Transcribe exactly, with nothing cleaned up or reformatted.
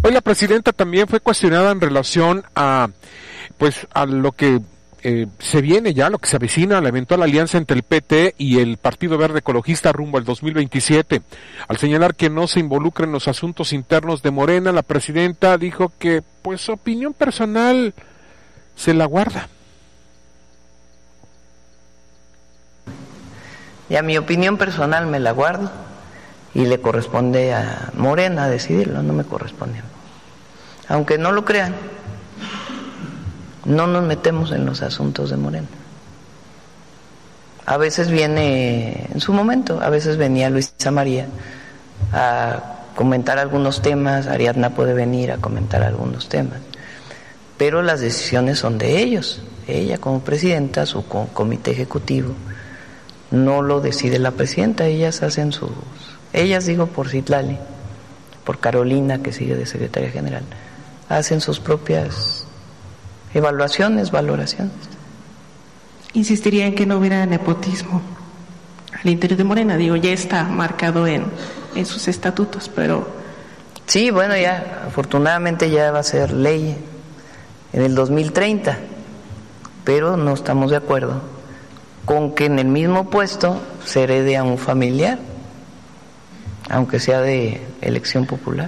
Hoy la presidenta también fue cuestionada en relación a, pues, a lo que eh, se viene ya, lo que se avecina, la eventual alianza entre el P T y el Partido Verde Ecologista rumbo al dos mil veintisiete. Al señalar que no se involucra en los asuntos internos de Morena, la presidenta dijo que, pues, su opinión personal se la guarda. Ya mi opinión personal me la guardo y le corresponde a Morena decidirlo, no me corresponde. Aunque no lo crean, no nos metemos en los asuntos de Morena. A veces viene, en su momento, a veces venía Luisa María a comentar algunos temas, Ariadna puede venir a comentar algunos temas, pero las decisiones son de ellos. Ella como presidenta, su comité ejecutivo, no lo decide la presidenta, ellas hacen sus, ellas digo por Citlali, por Carolina que sigue de secretaria general, hacen sus propias evaluaciones, valoraciones. Insistiría en que no hubiera nepotismo al interior de Morena, digo, ya está marcado en, en sus estatutos, pero... Sí, bueno, ya, afortunadamente ya va a ser ley en el dos mil treinta, pero no estamos de acuerdo con que en el mismo puesto se herede a un familiar, aunque sea de elección popular.